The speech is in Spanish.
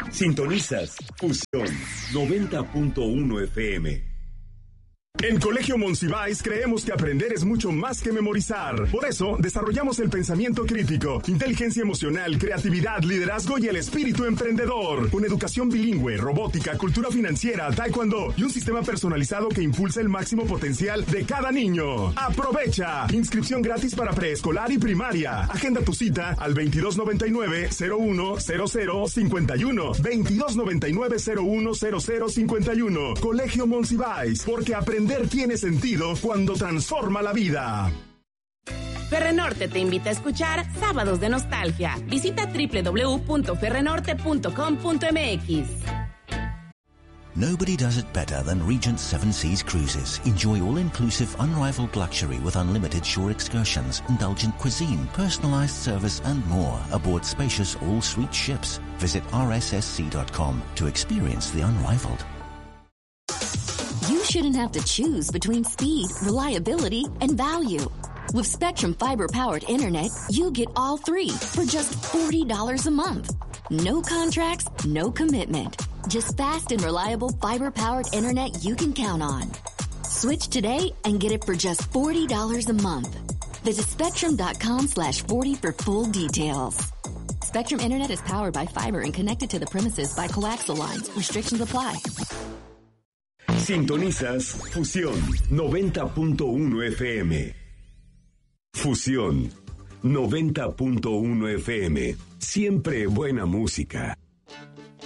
Sintonizas Fusión 90.1 FM. En Colegio Monsiváis creemos que aprender es mucho más que memorizar. Por eso, desarrollamos el pensamiento crítico, inteligencia emocional, creatividad, liderazgo y el espíritu emprendedor. Con educación bilingüe, robótica, cultura financiera, taekwondo y un sistema personalizado que impulsa el máximo potencial de cada niño. ¡Aprovecha! Inscripción gratis para preescolar y primaria. Agenda tu cita al 2299-010051. 2299-010051. Colegio Monsiváis, porque aprender tiene sentido cuando transforma la vida. Ferrenorte te invita a escuchar Sábados de Nostalgia. Visita www.ferrenorte.com.mx. Nobody does it better than Regent Seven Seas Cruises. Enjoy all-inclusive, unrivaled luxury with unlimited shore excursions, indulgent cuisine, personalized service and more aboard spacious all-suite ships. Visit rssc.com to experience the unrivaled. You shouldn't have to choose between speed, reliability, and value. With Spectrum Fiber-powered internet, you get all three for just $40 a month. No contracts, no commitment. Just fast and reliable fiber-powered internet you can count on. Switch today and get it for just $40 a month. Visit Spectrum.com/40 for full details. Spectrum Internet is powered by fiber and connected to the premises by coaxial lines. Restrictions apply. Sintonizas Fusión 90.1 FM. Fusión 90.1 FM. Siempre buena música.